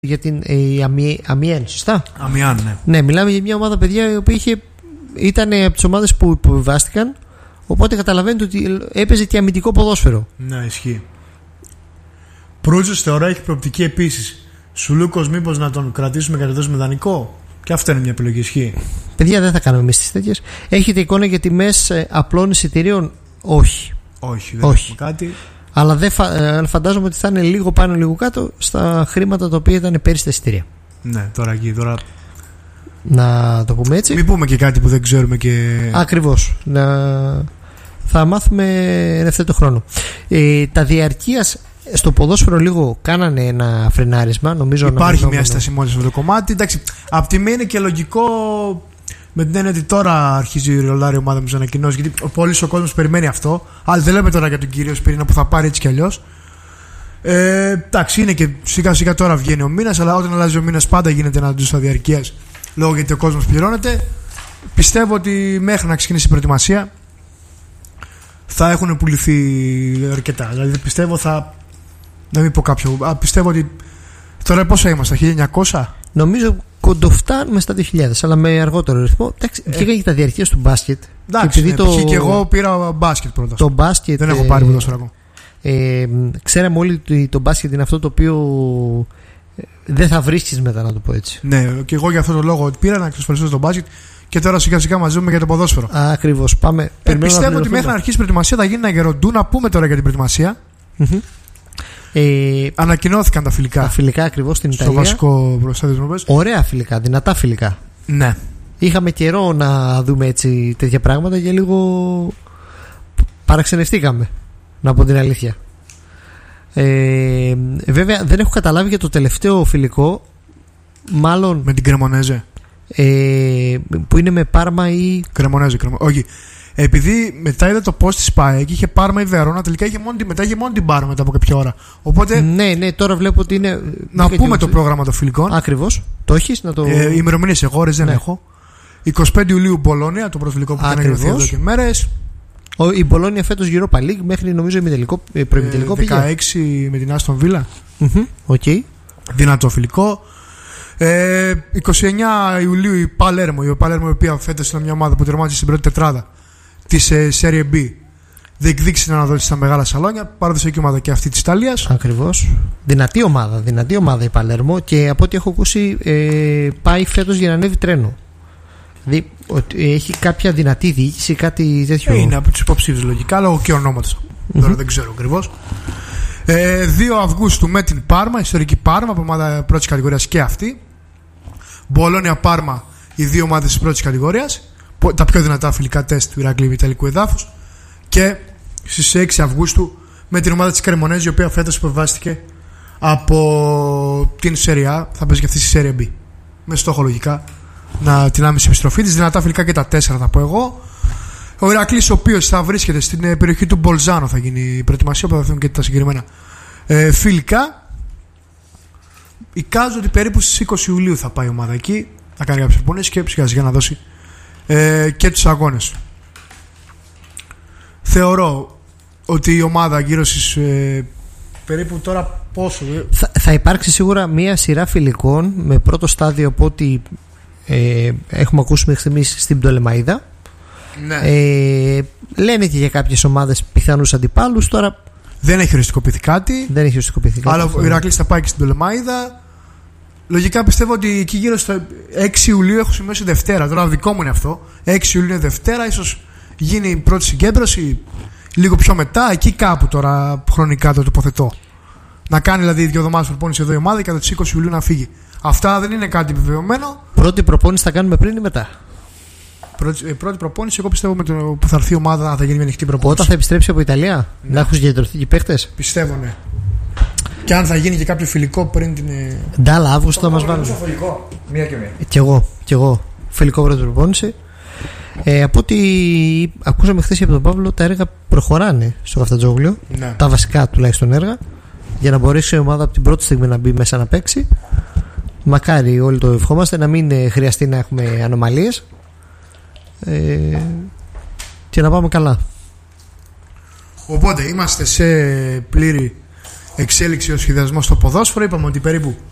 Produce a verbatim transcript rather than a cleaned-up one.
για την ε, Αμιέν, σωστά. Αμιάν, ναι. Ναι, μιλάμε για μια ομάδα, παιδιά, η οποία είχε, ήταν από τις ομάδες που υποβιβάστηκαν. Οπότε καταλαβαίνετε ότι έπαιζε και αμυντικό ποδόσφαιρο. Ναι, ισχύει. Προύτσος θεωρώ έχει προοπτική επίσης. Σουλούκος, μήπως να τον κρατήσουμε και να τον δώσουμε δανεικό. Και αυτό είναι μια επιλογή, ισχύει. Παιδιά, δεν θα κάνουμε εμείς τις τέτοιες. Έχετε εικόνα για τιμές απλών εισιτηρίων? Όχι. Όχι, δεν Όχι. έχουμε κάτι. Αλλά δεν φα... φαντάζομαι ότι θα είναι λίγο πάνω, λίγο κάτω στα χρήματα τα οποία ήταν πέρυσι τα εισιτήρια. Ναι, τώρα εκεί, τώρα. Να το πούμε έτσι. Μην πούμε και κάτι που δεν ξέρουμε και. Ακριβώς. Να... Θα μάθουμε εν ευθέτω χρόνο. Ε, τα διαρκείας στο ποδόσφαιρο λίγο κάνανε ένα φρενάρισμα. Νομίζω υπάρχει μια στασιμότητα στο κομμάτι. Εντάξει, απ' τη μία είναι και λογικό με την έννοια ότι τώρα αρχίζει η ρολάρη ομάδα μας να ανακοινώσει. Γιατί πολλοί ο κόσμος περιμένει αυτό. Αλλά δεν λέμε τώρα για τον κύριο Σπυρίνα που θα πάρει έτσι κι αλλιώς. Ε, εντάξει, είναι και σιγά σιγά τώρα βγαίνει ο μήνας. Αλλά όταν αλλάζει ο μήνας πάντα γίνεται ένα ντου στα διαρκείας. Λόγω γιατί ο κόσμος πληρώνεται. Πιστεύω ότι μέχρι να ξεκινήσει η προετοιμασία θα έχουν πουληθεί αρκετά. Δηλαδή πιστεύω θα. Να μην πω κάποιο. Α, πιστεύω ότι. Τώρα πόσα είμαστε, χίλια εννιακόσια? Νομίζω κοντοφτάνουμε στα δύο χιλιάδες, αλλά με αργότερο ρυθμό. Εντάξει, ε. πήγα για τα διαρκεία του μπάσκετ. Εντάξει, και, ναι, το... και εγώ πήρα μπάσκετ πρώτα. Το μπάσκετ. Δεν έχω πάρει ποδόσφαιρο ακόμα. Ε, ξέραμε όλοι ότι το μπάσκετ είναι αυτό το οποίο δεν θα βρίσκεις μετά, να το πω έτσι. Ναι, και εγώ για αυτόν τον λόγο πήρα να εξασφαλίσω στο μπάσκετ και τώρα σιγά σιγά μαζεύουμε για το ποδόσφαιρο. Ακριβώς. Πάμε. Ε, πιστεύω ότι μέχρι να αρχίσει η προετοιμασία θα γίνει ένα γεροντού. Να πούμε τώρα για την προετοιμασία. Mm-hmm. Ε, Ανακοινώθηκαν τα φιλικά. Τα φιλικά ακριβώς στην στο Ιταλία. Στο βασικό προστάδιο. Ωραία φιλικά, δυνατά φιλικά. Ναι. Είχαμε καιρό να δούμε έτσι τέτοια πράγματα και λίγο παραξενευτήκαμε, να πω την αλήθεια. Ε, βέβαια δεν έχω καταλάβει για το τελευταίο φιλικό. Μάλλον με την Κρεμονέζε ε, που είναι με Πάρμα ή Κρεμονέζε, κρεμο... όχι. Επειδή μετά είδα το post της ΠΑΕ και είχε Πάρμα ή Βερόνα, τελικά είχε μόνο, μετά είχε μόνο την Πάρμα μετά από κάποια ώρα. Οπότε. Ναι, ναι, τώρα βλέπω ότι είναι. Να πούμε το πρόγραμμα των φιλικών. Ακριβώς. Το έχεις να το. Ε, ημερομηνίες εγώ, ώρες δεν ναι. έχω. εικοστή πέμπτη Ιουλίου Μπολόνια, το προσφυλικό που έκανε εδώ και μέρες. Η Μπολόνια φέτος Europa League μέχρι νομίζω ημιτελικό, προημιτελικό πήγε. δεκαέξι με την Άστον Βίλα. Οκ. Okay. Δυνατό φιλικό. Ε, εικοστή ενάτη Ιουλίου η Παλέρμο, η Παλέρμο η οποία φέτος είναι μια ομάδα που τερμάτισε στην πρώτη τετράδα της ε, Serie B. Διεκδίκησε να δώσει στα μεγάλα σαλόνια. Παραδοσιακή ομάδα και αυτή της Ιταλίας. Ακριβώς. Δυνατή ομάδα, δυνατή ομάδα η Παλέρμο και από ό,τι έχω ακούσει ε, πάει φέτος για να ανέβει τρένο. Δηλαδή ότι έχει κάποια δυνατή διοίκηση, κάτι τέτοιο. Ε, είναι από τους υποψήφιους λογικά, λόγω και ονόματος. Mm-hmm. Τώρα δεν ξέρω ακριβώς. Ε, δύο Αυγούστου με την Πάρμα, ιστορική Πάρμα, από ομάδα πρώτης κατηγορίας και αυτή. Μπολόνια Πάρμα, οι δύο ομάδες της πρώτης κατηγορίας. Τα πιο δυνατά φιλικά τεστ του Ηρακλείου Ιταλικού εδάφους. Και στις έξι Αυγούστου με την ομάδα της Κρεμονέζη, η οποία φέτος υποβιβάστηκε από την Serie A, θα παίζει και αυτή στη Serie B. Με στόχο λογικά να την άμεση επιστροφή της. Δυνατά φιλικά και τα τέσσερα θα πω εγώ. Ο Ηρακλής, ο οποίος θα βρίσκεται στην περιοχή του Μπολζάνο, θα γίνει η προετοιμασία, που θα δούμε και τα συγκεκριμένα ε, φιλικά. Εικάζω ότι περίπου στις είκοσι Ιουλίου θα πάει η ομάδα εκεί, θα κάνει κάποιες προπονήσεις και σιγά σιγά να δώσει ε, και τους αγώνες. Θεωρώ ότι η ομάδα γύρω στις ε, περίπου τώρα πόσο θα, θα υπάρξει σίγουρα μια σειρά φιλικών με πρώτο στάδιο από ό,τι ε, έχουμε ακούσει μέχρι στιγμής στην Πτολεμαΐδα. Ναι. Ε, λένε και για κάποιες ομάδες πιθανούς αντιπάλους. Τώρα δεν έχει οριστικοποιηθεί κάτι. Δεν έχει οριστικοποιηθεί κάτι. Αλλά ο Ηρακλής θα πάει και στην Πτολεμαΐδα. Λογικά πιστεύω ότι εκεί γύρω στο έξι Ιουλίου έχω σημειώσει Δευτέρα. Τώρα δικό μου είναι αυτό. έξι Ιουλίου είναι Δευτέρα, ίσως γίνει η πρώτη συγκέντρωση. Λίγο πιο μετά, εκεί κάπου τώρα χρονικά το τοποθετώ. Να κάνει δηλαδή δύο εβδομάδες προπόνηση εδώ η ομάδα και κατά τις είκοσι Ιουλίου να φύγει. Αυτά δεν είναι κάτι επιβεβαιωμένο. Πρώτη προπόνηση θα κάνουμε πριν ή μετά? Πρώτη, πρώτη προπόνηση, εγώ πιστεύω με το που θα έρθει η ομάδα θα γίνει μια ανοιχτή προπόνηση. Όταν θα επιστρέψει από Ιταλία, ναι. Να έχουν συγκεντρωθεί και οι παίχτες. Πιστεύω, ναι. Και αν θα γίνει και κάποιο φιλικό πριν την. Ντάλα, Αύγουστο θα μας βάλουν. Φιλικό, μία και μία. Κι εγώ, κι εγώ. Φιλικό πρώτη προπόνηση. Ε, από ό,τι ακούσαμε χθες από τον Παύλο, τα έργα προχωράνε στο Καφτατζόγλιο. Ναι. Τα βασικά τουλάχιστον έργα. Για να μπορέσει η ομάδα από την πρώτη στιγμή να μπει μέσα να παίξει. Μακάρι όλοι το ευχόμαστε, να μην χρειαστεί να έχουμε ανομαλίες. Ε, και να πάμε καλά. Οπότε είμαστε σε πλήρη εξέλιξη ο σχεδιασμός στο ποδόσφαιρο. Είπαμε ότι περίπου